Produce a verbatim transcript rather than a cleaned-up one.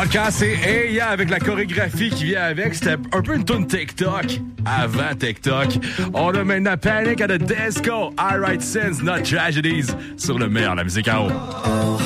Ah, quand c'est Aya avec la chorégraphie qui vient avec, c'était un peu une tune TikTok avant TikTok. On a maintenant Panic at the Disco, I Write Sins, Not Tragedies sur le meilleur de la musique en haut.